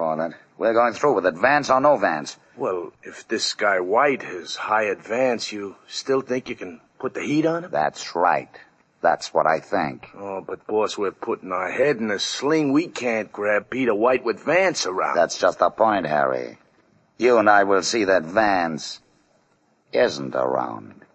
for that. We're going through with it, Vance or no Vance. Well, if this guy White is hired Vance, you still think you can put the heat on him? That's right. That's what I think. Oh, but boss, we're putting our head in a sling. We can't grab Peter White with Vance around. That's just the point, Harry. You and I will see that Vance isn't around.